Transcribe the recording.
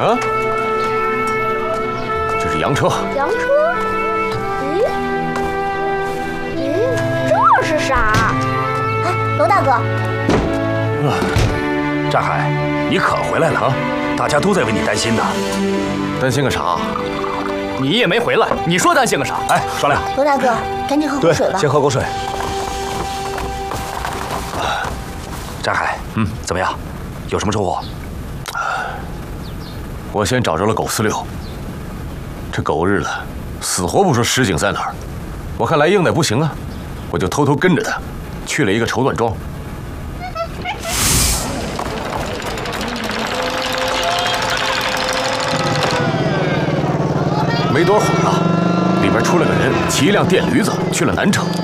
啊，这是洋车。 洋车？这是啥？ 哎，罗大哥。 战海，你可回来了啊！大家都在为你担心呢。 担心个啥？ 你也没回来，你说担心个啥？ 哎，双亮， 罗大哥，赶紧喝口水吧。 先喝口水。战海，怎么样？有什么收获？ 我先找着了狗四六。这狗日的，死活不说实景在哪儿。我看来硬的不行啊，我就偷偷跟着他，去了一个绸缎庄。没多会儿啊，里边出来个人，骑一辆电驴子去了南城。